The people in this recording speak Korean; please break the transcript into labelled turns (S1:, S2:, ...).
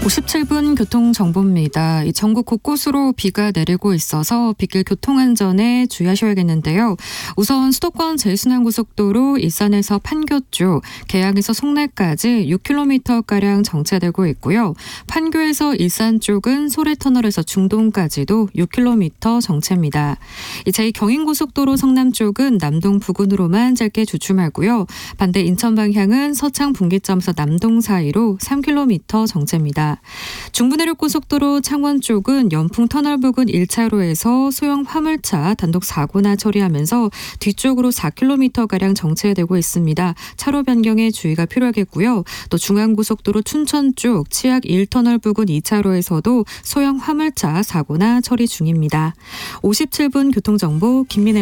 S1: 57분 교통정보입니다. 전국 곳곳으로 비가 내리고 있어서 빗길 교통안전에 주의하셔야겠는데요. 우선 수도권 제일순환고속도로 일산에서 판교 쪽, 계양에서 송내까지 6km가량 정체되고 있고요. 판교에서 일산 쪽은 소래터널에서 중동까지도 6km 정체입니다. 제2경인고속도로 성남 쪽은 남동 부근으로만 짧게 주춤하고요. 반대 인천 방향은 서창 분기점에서 남동 사이로 3km 정체입니다. 중부내륙고속도로 창원 쪽은 연풍터널 부근 1차로에서 소형 화물차 단독 사고나 처리하면서 뒤쪽으로 4km가량 정체되고 있습니다. 차로 변경에 주의가 필요하겠고요. 또 중앙고속도로 춘천 쪽 치악 1터널 부근 2차로에서도 소형 화물차 사고나 처리 중입니다. 57분 교통정보 김민혜